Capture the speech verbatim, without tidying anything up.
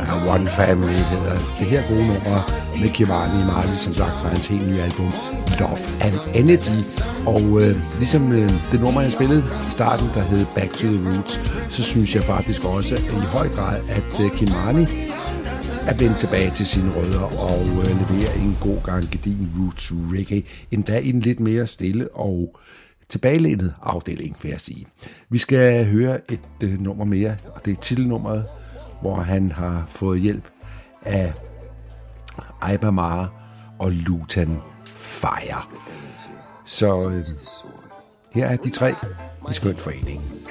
Uh, One Family hedder det her gode nummer med Ky-Mani Marley, som sagt, fra hans helt nye album Love and Energy. Og uh, ligesom uh, det nummer, jeg spillede i starten, der hed Back to the Roots, så synes jeg faktisk også i høj grad, at uh, Ky-Mani er vendt tilbage til sine rødder og uh, leverer en god gang gedigen roots reggae, endda i en lidt mere stille og tilbagelænet afdeling, vil jeg sige. Vi skal høre et uh, nummer mere, og det er titelnummeret, hvor han har fået hjælp af Iba Maher og Lutan Fyre. Så uh, her er de tre i skøn forening.